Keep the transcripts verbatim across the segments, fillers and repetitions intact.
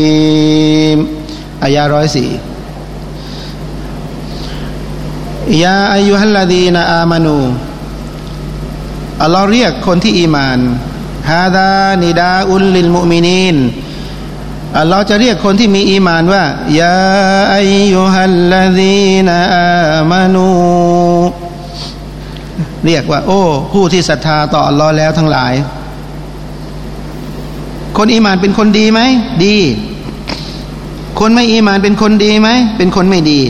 อายะร้อยสี่ยาอายุฮัลลาดีนอามานูอัลลอฮ์เรียกคนที่อีมานฮาดานิดาอุลลิลมุมินีนอัลลอฮ์จะเรียกคนที่มีอีมานว่ายาอายุฮัลลาดีนอามานูเรียกว่าโอ้ผู้ที่ศรัทธาต่ออัลลอฮ์แล้วทั้งหลายคนอีมานเป็นคนดีไหมดีคนไม่อีมานเป็นคนดีไหมเป็นคนไม่ดี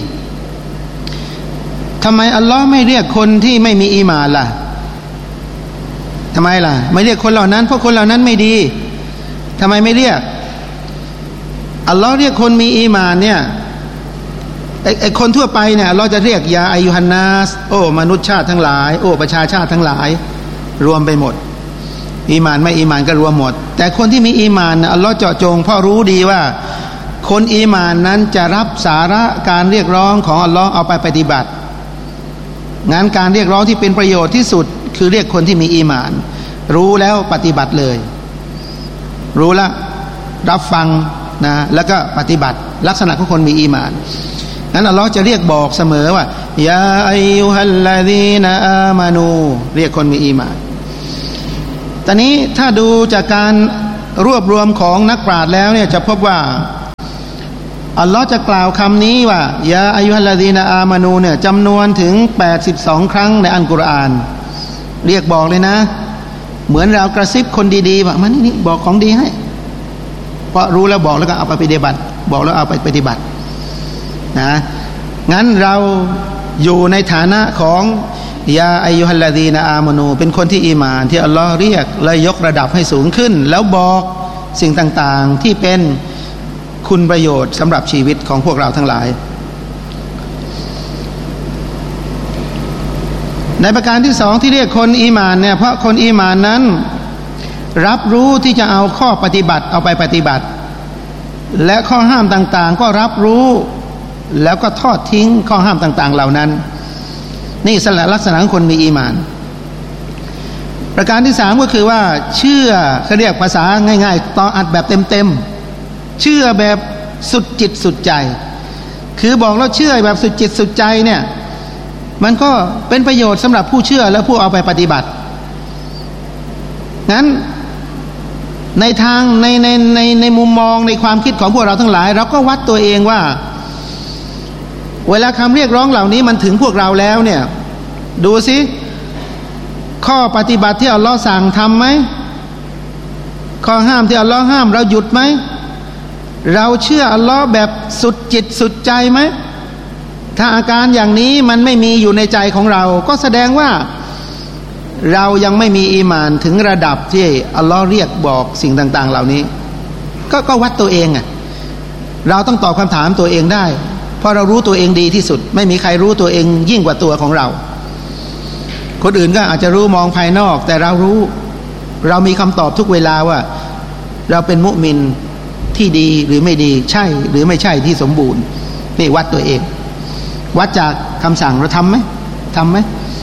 ทำไมอัลลอฮ์ไม่เรียกคนที่ไม่มีอีมานล่ะทำไมล่ะไม่เรียกคนเหล่านั้นเพราะคนเหล่านั้นไม่ดีทำไมไม่เรียกอัลลอฮ์เรียกคนมีอีมานเนี่ยไอ้ไอ้คนทั่วไปเนี่ยเราจะเรียกยาอายุฮันนัสโอ้มนุษย์ชาติทั้งหลายโอ้ประชาชาติทั้งหลายรวมไปหมดอีมานไม่อีมานก็รวมหมดแต่คนที่มีอีมานอัลลอฮ์เจาะจงเพราะรู้ดีว่าคนอีมานนั้นจะรับสาระการเรียกร้องของอัลลอฮ์เอาไปปฏิบัติงานการเรียกร้องที่เป็นประโยชน์ที่สุดคือเรียกคนที่มีอีมานรู้แล้วปฏิบัติเลยรู้แล้วรับฟังนะแล้วก็ปฏิบัติลักษณะของคนมีอีมานนั้นอัลลอฮ์จะเรียกบอกเสมอว่ายาอายุฮัลลาดีนอามานูเรียกคนมีอีมานตอนนี้ถ้าดูจากการรวบรวมของนักปราชญ์แล้วเนี่ยจะพบว่าอัลลอฮ์จะกล่าวคำนี้ว่ายาอายุฮัลลาดีนอามานูเนี่ยจำนวนถึงแปดสิบสองครั้งในอัลกุรอานเรียกบอกเลยนะเหมือนเรากระซิบคนดีๆว่ามันนี่บอกของดีให้เพราะรู้แล้วบอกแล้วก็เอาไปปฏิบัติบอกแล้วเอาไปปฏิบัตินะงั้นเราอยู่ในฐานะของยาอายุฮัลลาดีนอามานูเป็นคนที่อีหม่านที่อัลลอฮ์เรียกและยกระดับให้สูงขึ้นแล้วบอกสิ่งต่างๆที่เป็นคุณประโยชน์สำหรับชีวิตของพวกเราทั้งหลายในประการที่สองที่เรียกคนอีหม่านเนี่ยเพราะคนอีหม่านนั้นรับรู้ที่จะเอาข้อปฏิบัติเอาไปปฏิบัติและข้อห้ามต่างๆก็รับรู้แล้วก็ทอดทิ้งข้อห้ามต่างๆเหล่านั้นนี่สละลักษณะของคนมีอีหม่านประการที่สามก็คือว่าเชื่อเขาเรียกภาษาง่ายๆต่ออัดแบบเต็มๆเชื่อแบบสุดจิตสุดใจคือบอกแล้วเชื่อแบบสุดจิตสุดใจเนี่ยมันก็เป็นประโยชน์สำหรับผู้เชื่อและผู้เอาไปปฏิบัติงั้นในทางในในในในมุมมองในความคิดของพวกเราทั้งหลายเราก็วัดตัวเองว่าเวลาคำเรียกร้องเหล่านี้มันถึงพวกเราแล้วเนี่ยดูสิข้อปฏิบัติที่อัลลอฮ์สั่งทำไหมข้อห้ามที่อัลลอฮ์ห้ามเราหยุดไหมเราเชื่ออัลลอฮ์แบบสุดจิตสุดใจไหมถ้าอาการอย่างนี้มันไม่มีอยู่ในใจของเราก็แสดงว่าเรายังไม่มีอีหม่านถึงระดับที่อัลลอฮ์เรียกบอกสิ่งต่างๆเหล่านี้ก็ก็วัดตัวเองอ่ะเราต้องตอบคำถามตัวเองได้เพราะเรารู้ตัวเองดีที่สุดไม่มีใครรู้ตัวเองยิ่งกว่าตัวของเราคนอื่นก็อาจจะรู้มองภายนอกแต่เรารู้เรามีคำตอบทุกเวลาว่าเราเป็นมุมินที่ดีหรือไม่ดีใช่หรือไม่ใช่ที่สมบูรณ์นี่วัดตัวเองวัดจากคำสั่งเราทำไหมทำไหม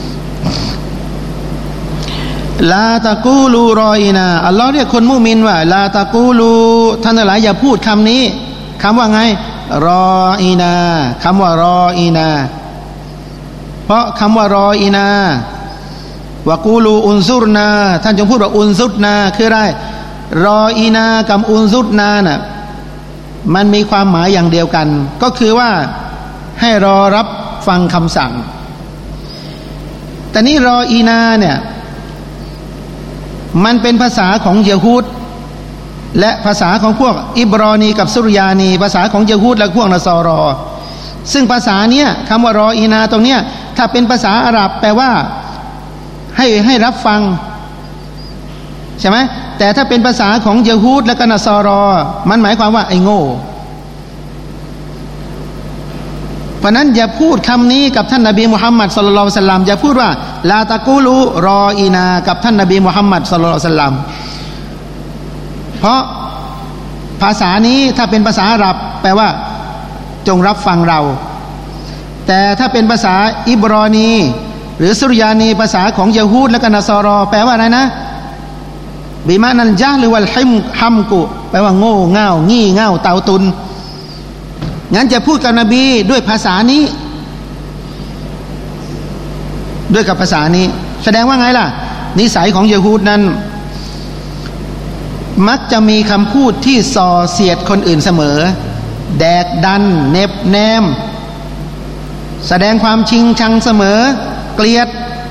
ลาตะกูลูรออีนาอัลลอฮ์เรียกคนมุมินว่าลาตะกูลูท่านทั้งหลายอย่าพูดคำนี้คำว่าไงรออีนาคำว่ารออีนาเพราะคำว่ารออีนาวะกูลูอุนซุรนาท่านจงพูดว่าอุนซุรนาคืออะไรรออีนากับอุนซุรนาน่ะมันมีความหมายอย่างเดียวกันก็คือว่าให้รอรับฟังคำสั่งแต่นี่รออีนาเนี่ยมันเป็นภาษาของยิวฮูดและภาษาของพวกอิบรอนีกับซุรยานีภาษาของยิวฮูดและพวกนสรอซึ่งภาษาเนี้ยคำว่ารออีนาตรงเนี้ยถ้าเป็นภาษาอาหรับแปลว่าให้ให้รับฟังใช่ไหมแต่ถ้าเป็นภาษาของยิวฮูดและก็นสรอมันหมายความว่าไอ้โง่เพราะนั้นอย่าพูดคำนี้กับท่านนบีมุฮัมมัดศ็อลลัลลอฮุอะลัยฮิวะซัลลัมอย่าพูดว่าลาตะกูลูรออีนากับท่านนบีมุฮัมมัดศ็อลลัลลอฮุอะลัยฮิวะซัลลัมเพราะภาษานี้ถ้าเป็นภาษาอาหรับแปลว่าจงรับฟังเราแต่ถ้าเป็นภาษาอิบรอนีหรือซุรยานีภาษาของยิวฮูดและก็นสรอแปลว่าอะไรนะบิมานันญะหรือวัลฮิมฮัมกุแปลว่าโง่เง่างี่เง่าเตาตุนงั้นจะพูดกับนบีด้วยภาษานี้ด้วยกับภาษานี้แสดงว่าไงล่ะนิสัยของยิวฮูดนั้นมักจะมีคำพูดที่ส่อเสียดคนอื่นเสมอแดกดันเน็บแนมแสดงความชิงชังเสมอเกลียด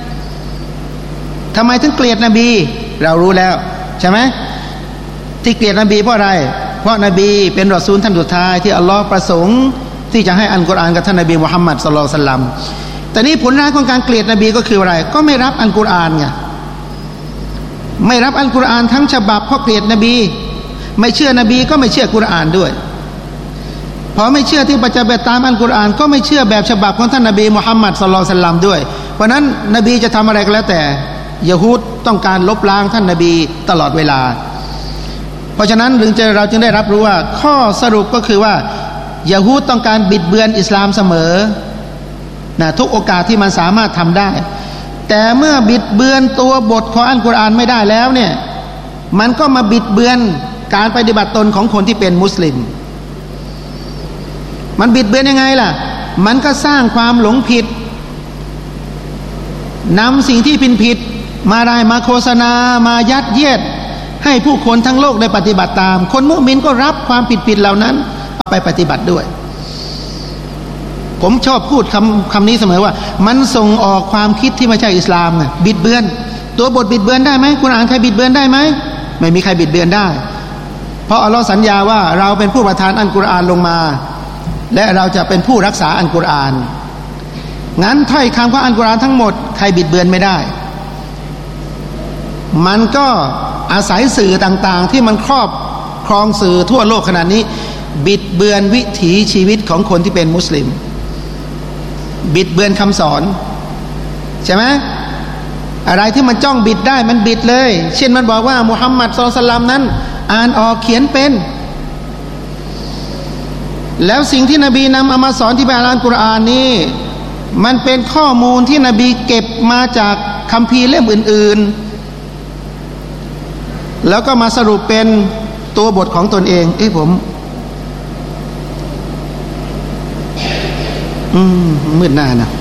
ทำไมถึงเกลียดนบีเรารู้แล้วใช่ไหมที่เกลียดนบีเพราะอะไรเพราะนบีเป็นรอซูลท่านสุดท้ายที่อัลลอฮ์ประสงค์ที่จะให้อัลกุรอานกับท่านนบีมุฮัมมัดศ็อลลัลลอฮุอะลัยฮิวะซัลลัมแต่นี่ผลร้ายของการเกลียดนบีก็คืออะไรก็ไม่รับอัลกุรอานไงไม่รับอัลกุรอานทั้งฉบับเพราะเกลียดนบีไม่เชื่อนบีก็ไม่เชื่อกุรอานด้วยพอไม่เชื่อที่ปฏิบัติตามอัลกุรอานก็ไม่เชื่อแบบฉบับของท่านนบีมุฮัมมัดศ็อลลัลลอฮุอะลัยฮิวะซัลลัมด้วยเพราะนั้นนบีจะทำอะไรก็แล้วแต่ยิวฮูดต้องการลบล้างท่านนบีตลอดเวลาเพราะฉะนั้นถึงจะเราจึงได้รับรู้ว่าข้อสรุปก็คือว่ายิวฮูดต้องการบิดเบือนอิสลามเสมอนะทุกโอกาสที่มันสามารถทำได้แต่เมื่อบิดเบือนตัวบทของอัลกุรอานไม่ได้แล้วเนี่ยมันก็มาบิดเบือนการปฏิบัติตนของคนที่เป็นมุสลิมมันบิดเบือนยังไงล่ะมันก็สร้างความหลงผิดนำสิ่งที่ผิดผิดมาได้มาโฆษณามายัดเยียดให้ผู้คนทั้งโลกได้ปฏิบัติตามคนมุมินก็รับความผิดผิดเหล่านั้นเอาไปปฏิบัติด้วยผมชอบพูดคำคำนี้เสมอว่ามันส่งออกความคิดที่ไม่ใช่อิสลามไงบิดเบือนตัวบทบิดเบือนได้ไหมกุรอานใครบิดเบือนได้ไหมไม่มีใครบิดเบือนได้เพราะอัลลอฮ์สัญญาว่าเราเป็นผู้ประทานอัลกุรอานลงมาและเราจะเป็นผู้รักษาอัลกุรอานงั้นถ้อยคำของอัลกุรอานทั้งหมดใครบิดเบือนไม่ได้มันก็อาศัยสื่อต่างๆที่มันครอบครองสื่อทั่วโลกขนาดนี้บิดเบือนวิถีชีวิตของคนที่เป็นมุสลิมบิดเบือนคำสอนใช่ไหมอะไรที่มันจ้องบิดได้มันบิดเลยเช่นมันบอกว่ามุฮัมมัดศ็อลลัลลอฮุอะลัยฮิวะซัลลัมนั้นอ่านออกเขียนเป็นแล้วสิ่งที่นบีนำเอามาสอนที่เป็นอัลกุรอานนี้มันเป็นข้อมูลที่นบีเก็บมาจากคัมภีร์เล่มอื่นๆแล้วก็มาสรุปเป็นตัวบทของตนเองเอ้ผมอืมมืดหน้านะ